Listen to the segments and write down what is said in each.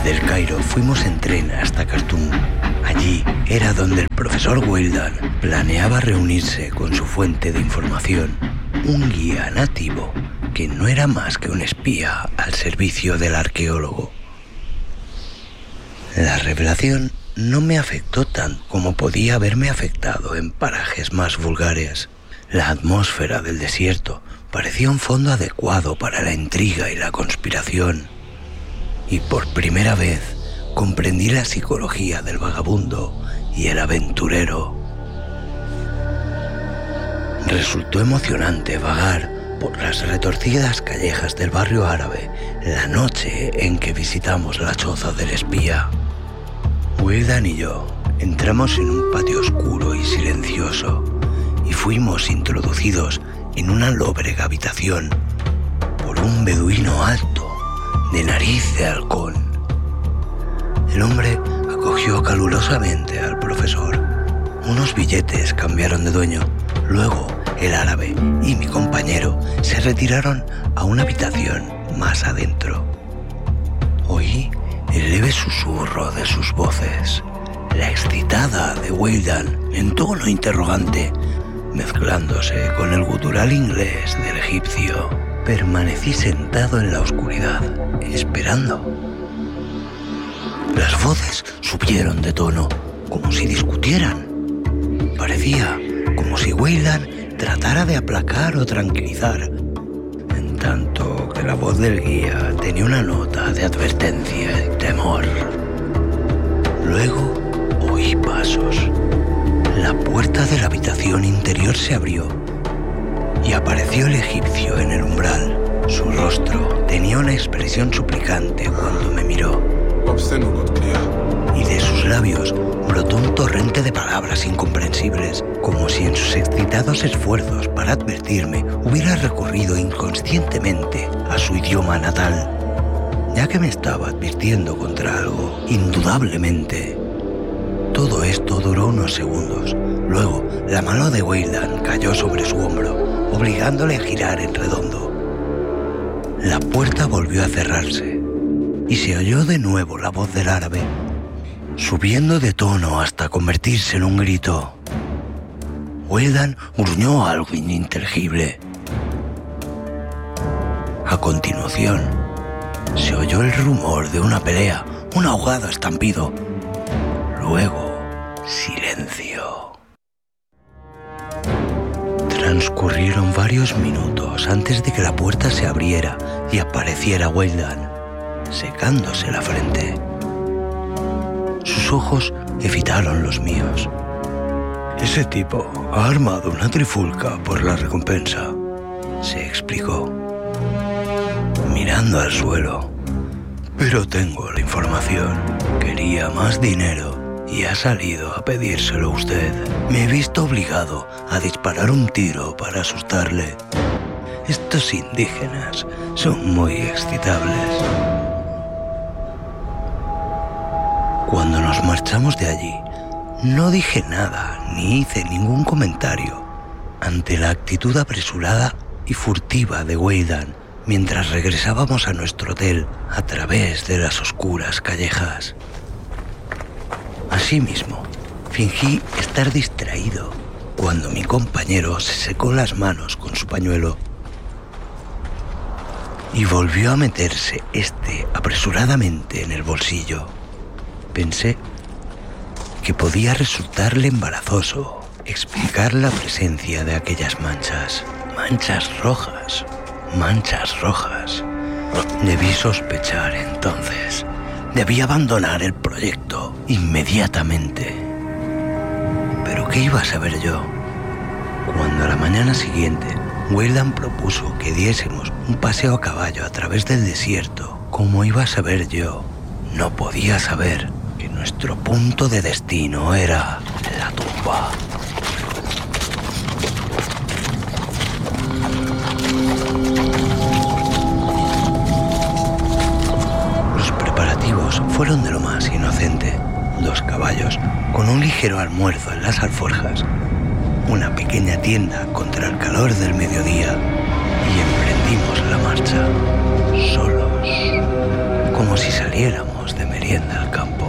Desde el Cairo fuimos en tren hasta Khartoum. Allí era donde el profesor Weldon planeaba reunirse con su fuente de información, un guía nativo que no era más que un espía al servicio del arqueólogo. La revelación no me afectó tanto como podía haberme afectado en parajes más vulgares. La atmósfera del desierto parecía un fondo adecuado para la intriga y la conspiración. Y por primera vez comprendí la psicología del vagabundo y el aventurero. Resultó emocionante vagar por las retorcidas callejas del barrio árabe la noche en que visitamos la choza del espía. Weldon y yo entramos en un patio oscuro y silencioso y fuimos introducidos en una lóbrega habitación por un beduino alto, de nariz de halcón. El hombre acogió calurosamente al profesor. Unos billetes cambiaron de dueño. Luego, el árabe y mi compañero se retiraron a una habitación más adentro. Oí el leve susurro de sus voces, la excitada de Weldon en tono interrogante, mezclándose con el gutural inglés del egipcio. Permanecí sentado en la oscuridad, esperando. Las voces subieron de tono, como si discutieran. Parecía como si Weldon tratara de aplacar o tranquilizar, en tanto que la voz del guía tenía una nota de advertencia y temor. Luego oí pasos. La puerta de la habitación interior se abrió y apareció el egipcio en el umbral. Su rostro tenía una expresión suplicante cuando me miró, y de sus labios brotó un torrente de palabras incomprensibles, como si en sus excitados esfuerzos para advertirme hubiera recurrido inconscientemente a su idioma natal, ya que me estaba advirtiendo contra algo, indudablemente. Todo esto duró unos segundos. Luego, la mano de Weldon cayó sobre su hombro, obligándole a girar en redondo. La puerta volvió a cerrarse y se oyó de nuevo la voz del árabe, subiendo de tono hasta convertirse en un grito. Weldon gruñó algo ininteligible. A continuación, se oyó el rumor de una pelea, un ahogado estampido. Luego, silencio. Transcurrieron varios minutos antes de que la puerta se abriera y apareciera Weldon, secándose la frente. Sus ojos evitaron los míos. Ese tipo ha armado una trifulca por la recompensa, se explicó, mirando al suelo. Pero tengo la información. Quería más dinero y ha salido a pedírselo a usted. Me he visto obligado a disparar un tiro para asustarle. Estos indígenas son muy excitables. Cuando nos marchamos de allí, no dije nada ni hice ningún comentario ante la actitud apresurada y furtiva de Weldon mientras regresábamos a nuestro hotel a través de las oscuras callejas. Asimismo, fingí estar distraído cuando mi compañero se secó las manos con su pañuelo y volvió a meterse apresuradamente en el bolsillo. Pensé que podía resultarle embarazoso explicar la presencia de aquellas manchas. Manchas rojas. Debí sospechar entonces. Debí abandonar el proyecto inmediatamente. ¿Pero qué iba a saber yo? Cuando a la mañana siguiente Weldon propuso que diésemos un paseo a caballo a través del desierto, ¿cómo iba a saber yo? No podía saber que nuestro punto de destino era la tumba. Los preparativos fueron de lo más inocente. 2 caballos con un ligero almuerzo en las alforjas, una pequeña tienda contra el calor del mediodía y emprendimos la marcha, solos, como si saliéramos de Mérida. hacienda al campo.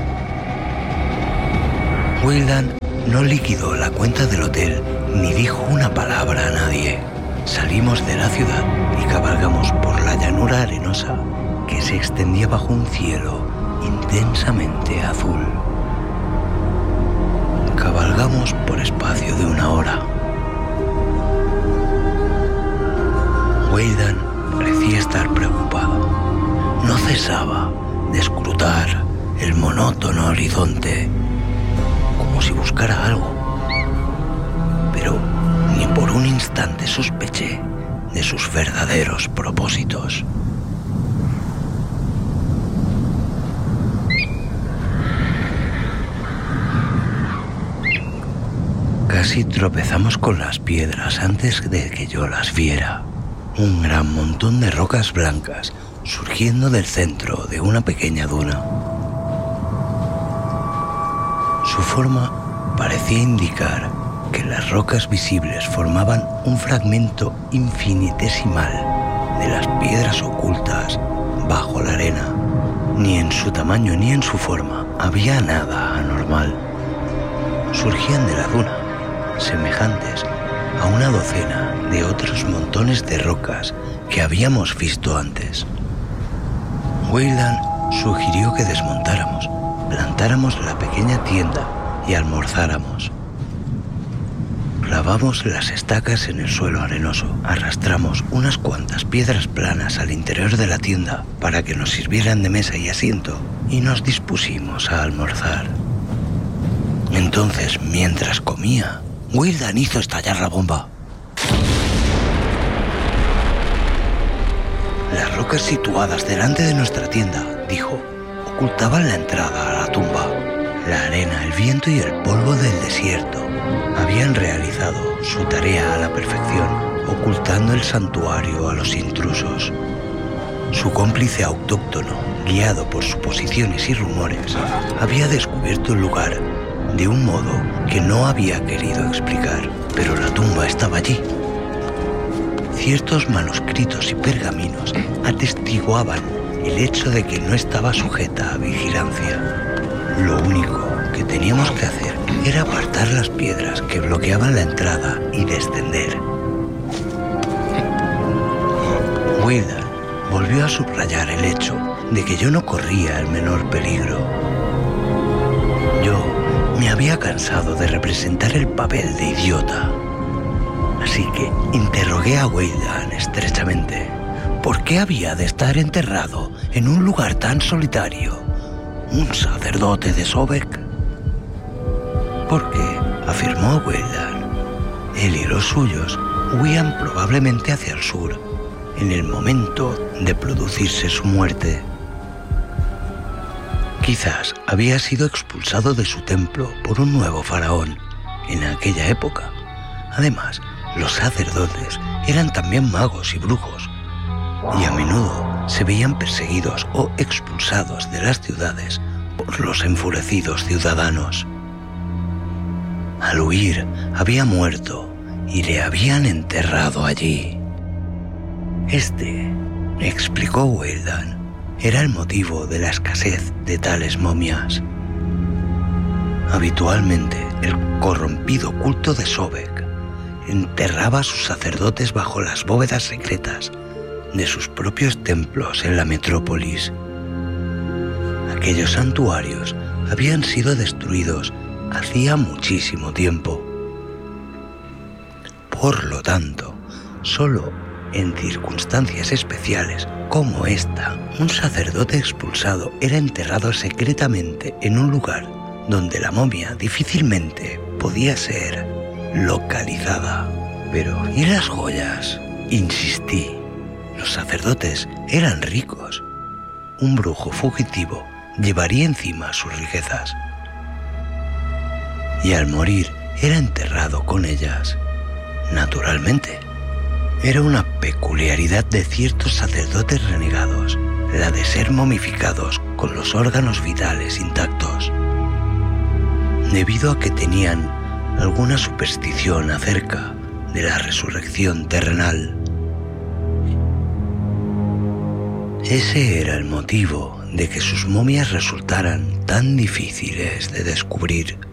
Wildan no liquidó la cuenta del hotel ni dijo una palabra a nadie. Salimos de la ciudad y cabalgamos por la llanura arenosa que se extendía bajo un cielo intensamente azul. Cabalgamos por espacio de 1 hora. Wildan parecía estar preocupado. No cesaba de escrutar el monótono horizonte, como si buscara algo. Pero ni por un instante sospeché de sus verdaderos propósitos. Casi tropezamos con las piedras antes de que yo las viera. Un gran montón de rocas blancas surgiendo del centro de una pequeña duna. Su forma parecía indicar que las rocas visibles formaban un fragmento infinitesimal de las piedras ocultas bajo la arena. Ni en su tamaño ni en su forma había nada anormal. Surgían de la duna, semejantes a una docena de otros montones de rocas que habíamos visto antes. Wildan sugirió que desmontáramos, plantáramos la pequeña tienda y almorzáramos. Clavamos las estacas en el suelo arenoso, arrastramos unas cuantas piedras planas al interior de la tienda para que nos sirvieran de mesa y asiento y nos dispusimos a almorzar. Entonces, mientras comía, Wildan hizo estallar la bomba. Las rocas situadas delante de nuestra tienda, dijo, ocultaban la entrada a la tumba. La arena, el viento y el polvo del desierto habían realizado su tarea a la perfección, ocultando el santuario a los intrusos. Su cómplice autóctono, guiado por suposiciones y rumores, había descubierto el lugar de un modo que no había querido explicar, pero la tumba estaba allí. Ciertos manuscritos y pergaminos atestiguaban el hecho de que no estaba sujeta a vigilancia. Lo único que teníamos que hacer era apartar las piedras que bloqueaban la entrada y descender. Wildan volvió a subrayar el hecho de que yo no corría el menor peligro. Yo me había cansado de representar el papel de idiota. Así que interrogué a Wildan estrechamente. ¿Por qué había de estar enterrado en un lugar tan solitario un sacerdote de Sobek? Porque, afirmó Wildan, él y los suyos huían probablemente hacia el sur en el momento de producirse su muerte. Quizás había sido expulsado de su templo por un nuevo faraón en aquella época. Además, los sacerdotes eran también magos y brujos, y a menudo se veían perseguidos o expulsados de las ciudades por los enfurecidos ciudadanos. Al huir, había muerto y le habían enterrado allí. Este, explicó Wildan, era el motivo de la escasez de tales momias. Habitualmente, el corrompido culto de Sobek enterraba a sus sacerdotes bajo las bóvedas secretas de sus propios templos en la metrópolis. Aquellos santuarios habían sido destruidos hacía muchísimo tiempo. Por lo tanto, solo en circunstancias especiales como esta, un sacerdote expulsado era enterrado secretamente en un lugar donde la momia difícilmente podía ser localizada. Pero, ¿y las joyas? Insistí. Los sacerdotes eran ricos. Un brujo fugitivo llevaría encima sus riquezas. Y al morir era enterrado con ellas. Naturalmente. Era una peculiaridad de ciertos sacerdotes renegados, la de ser momificados con los órganos vitales intactos. Debido a que tenían alguna superstición acerca de la resurrección terrenal. Ese era el motivo de que sus momias resultaran tan difíciles de descubrir.